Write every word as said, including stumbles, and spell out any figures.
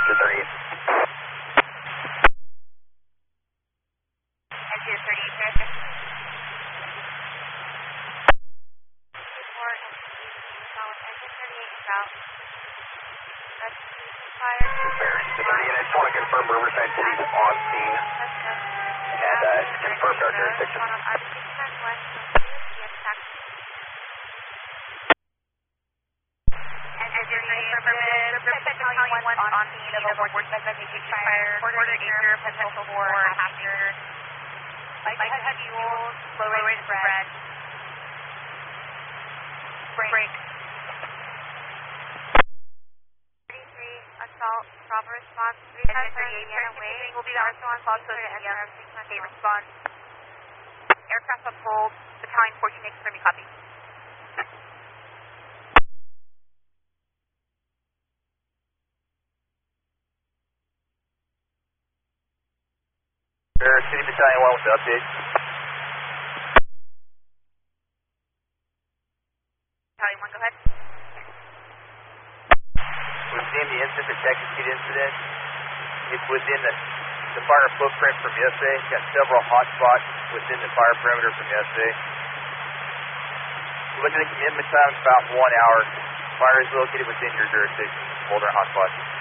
two thirty-eight. And two thirty-eight, sir. Report and with engine thirty-eight south. That's fire. two thirty-eight, I just want to confirm Riverside City's on scene. That's good. And uh, it's confirmed our jurisdiction. On R B six west from two, yes, taxi. And as you're saying, Riverside Battalion one on scene of a board specific fire, quarter acre, potential for half acre. Light heavy fuel, slow rate spread. Break. thirty-three, assault, proper response, three five thirty-eight, Indiana Way. Will be the response also to the S R M six one eight response. Aircraft on hold, Battalion fourteen eight, me copy. Sure, City Battalion one with the update. Battalion one, go ahead. We've seen the instant detected heat incident. It's within the, the fire footprint from yesterday. It's got several hot spots within the fire perimeter from yesterday. Looking at the commitment time, it's about one hour. Fire is located within your jurisdiction. Hold our hot spots.